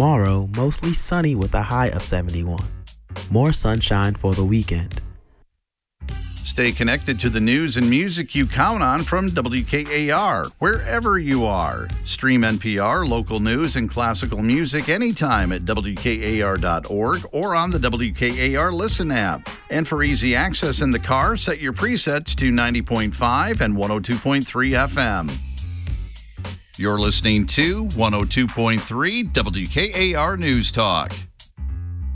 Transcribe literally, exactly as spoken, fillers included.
Tomorrow, mostly sunny with a high of seventy-one. More sunshine for the weekend. Stay connected to the news and music you count on from W K A R, wherever you are. Stream N P R, local news, and classical music anytime at W K A R dot org or on the W K A R Listen app. And for easy access in the car, set your presets to ninety point five and one oh two point three F M. You're listening to one oh two point three W K A R News Talk.